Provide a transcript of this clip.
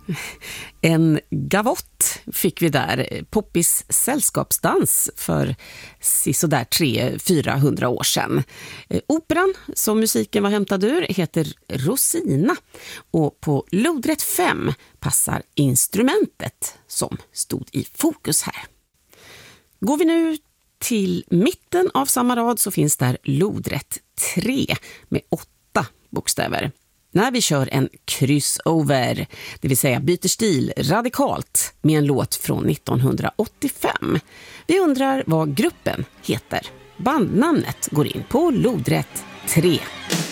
En gavott fick vi där, Poppis sällskapsdans för sådär 300-400 år sedan. Operan som musiken var hämtad ur heter Rosina och på lodrätt 5 passar instrumentet som stod i fokus här. Går vi nu till mitten av samma rad så finns där lodrätt 3 med 8 bokstäver. När vi kör en crossover, det vill säga byter stil radikalt med en låt från 1985. Vi undrar vad gruppen heter. Bandnamnet går in på lodrätt 3.